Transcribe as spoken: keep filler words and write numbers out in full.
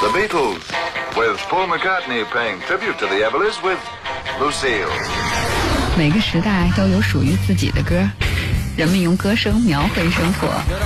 The Beatles, with Paul McCartney paying tribute to the Everlys with Lucille. 每个时代都有属于自己的歌，人们用歌声描绘生活。